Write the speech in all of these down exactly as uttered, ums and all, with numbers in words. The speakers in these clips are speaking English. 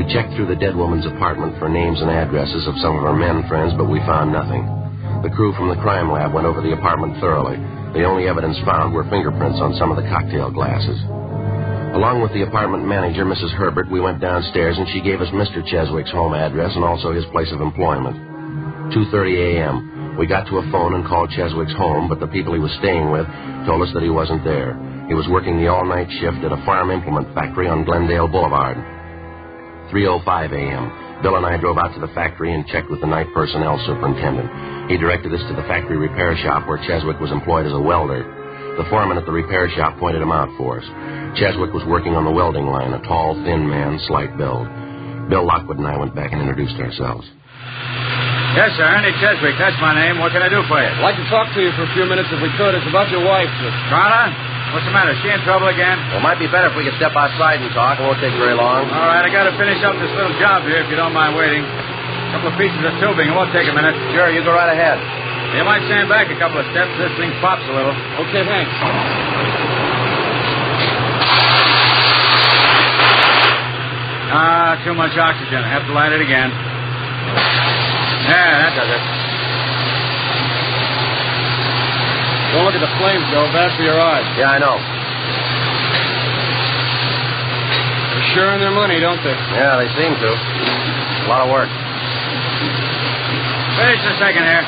We checked through the dead woman's apartment for names and addresses of some of her men friends, but we found nothing. The crew from the crime lab went over the apartment thoroughly. The only evidence found were fingerprints on some of the cocktail glasses. Along with the apartment manager, Missus Herbert, we went downstairs and she gave us Mister Cheswick's home address and also his place of employment. two thirty a.m. We got to a phone and called Cheswick's home, but the people he was staying with told us that he wasn't there. He was working the all-night shift at a farm implement factory on Glendale Boulevard. three oh five a.m. Bill and I drove out to the factory and checked with the night personnel superintendent. He directed us to the factory repair shop where Cheswick was employed as a welder. The foreman at the repair shop pointed him out for us. Cheswick was working on the welding line, a tall, thin man, slight build. Bill Lockwood and I went back and introduced ourselves. Yes, sir, Ernie Cheswick. That's my name. What can I do for you? I'd like to talk to you for a few minutes if we could. It's about your wife, sir. Carla? What's the matter? Is she in trouble again? Well, it might be better if we could step outside and talk. It won't take very long. All right, I got to finish up this little job here if you don't mind waiting. A couple of pieces of tubing. It won't take a minute. Sure, you go right ahead. You might stand back a couple of steps. This thing pops a little. Okay, thanks. Ah, too much oxygen. I have to light it again. Yeah, that does it. Don't look at the flames, Joe. Bad for your eyes. Yeah, I know. They're sure in their money, don't they? Yeah, they seem to. A lot of work. Finish a second here.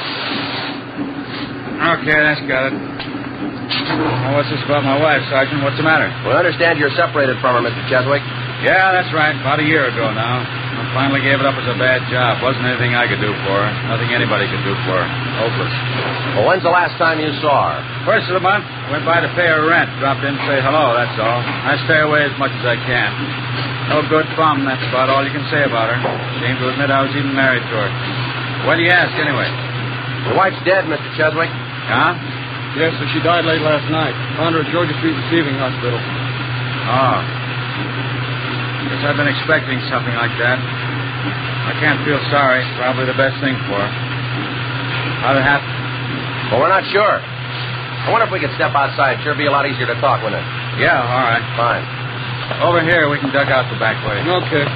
Okay, that's got it. Well, what's this about my wife, Sergeant? What's the matter? We understand you're separated from her, Mister Cheswick. Yeah, that's right. About a year ago now. I finally gave it up as a bad job. Wasn't anything I could do for her. Nothing anybody could do for her. Hopeless. Well, when's the last time you saw her? First of the month. Went by to pay her rent. Dropped in to say hello, that's all. I stay away as much as I can. No good bum. That's about all you can say about her. Shame to admit I was even married to her. Why do you ask, anyway? Your wife's dead, Mister Cheswick. Huh? Yes, sir. She died late last night. Found her at Georgia Street Receiving Hospital. Oh. Guess I've been expecting something like that. I can't feel sorry. Probably the best thing for her. How'd it happen? Well, we're not sure. I wonder if we could step outside. Sure be a lot easier to talk, wouldn't it? Yeah, all right. Fine. Over here, we can duck out the back way. Okay.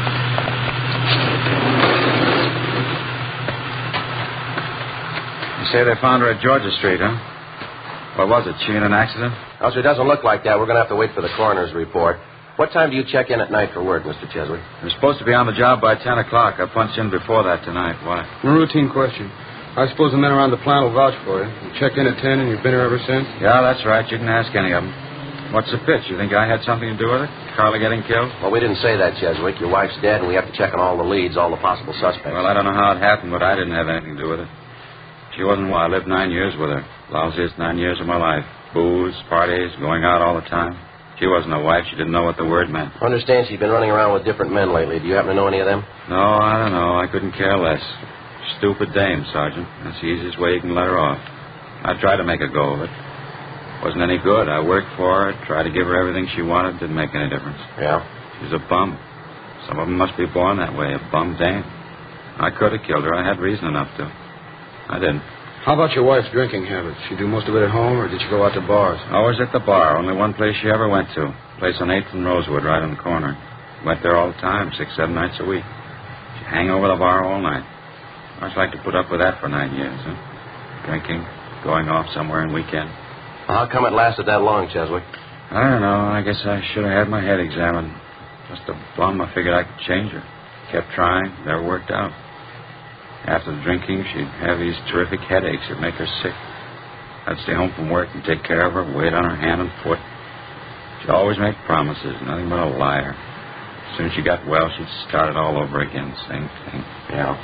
You say they found her at Georgia Street, huh? What was it? She in an accident? Also, it doesn't look like that. We're going to have to wait for the coroner's report. What time do you check in at night for work, Mister Cheswick? I'm supposed to be on the job by ten o'clock. I punched in before that tonight. Why? A routine question. I suppose the men around the plant will vouch for you. You checked in at ten and you've been here ever since? Yeah, that's right. You can ask any of them. What's the pitch? You think I had something to do with it? Carla getting killed? Well, we didn't say that, Cheswick. Your wife's dead, and we have to check on all the leads, all the possible suspects. Well, I don't know how it happened, but I didn't have anything to do with it. She wasn't well. I lived nine years with her. Lousiest nine years of my life. Booze, parties, going out all the time. She wasn't a wife. She didn't know what the word meant. I understand she's been running around with different men lately. Do you happen to know any of them? No, I don't know. I couldn't care less. Stupid dame, Sergeant. That's the easiest way you can let her off. I tried to make a go of it. Wasn't any good. I worked for her, tried to give her everything she wanted. Didn't make any difference. Yeah? She's a bum. Some of them must be born that way, a bum dame. I could have killed her. I had reason enough to. I didn't. How about your wife's drinking habits? She do most of it at home, or did she go out to bars? Always at the bar. Only one place she ever went to. Place on eighth and Rosewood, right on the corner. Went there all the time, six, seven nights a week. She'd hang over the bar all night. I just like to put up with that for nine years, huh? Drinking, going off somewhere on weekend. Well, how come it lasted that long, Cheswick? I don't know. I guess I should have had my head examined. Just a bum. I figured I could change her. Kept trying. Never worked out. After the drinking, she'd have these terrific headaches that make her sick. I'd stay home from work and take care of her, wait on her hand and foot. She'd always make promises, nothing but a liar. As soon as she got well, she'd start it all over again, same thing. Yeah.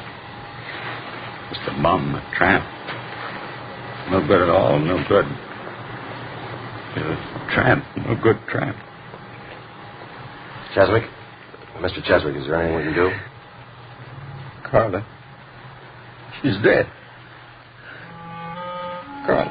Just a bum, a tramp. No good at all, no good. She's a tramp, no good tramp. Cheswick? Mister Cheswick, is there anything we can do? Carla. She's dead. Carla.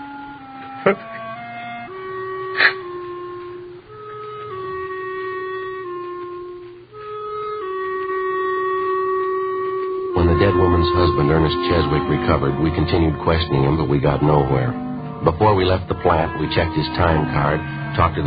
When the dead woman's husband, Ernest Cheswick, recovered, we continued questioning him, but we got nowhere. Before we left the plant, we checked his time card, talked to the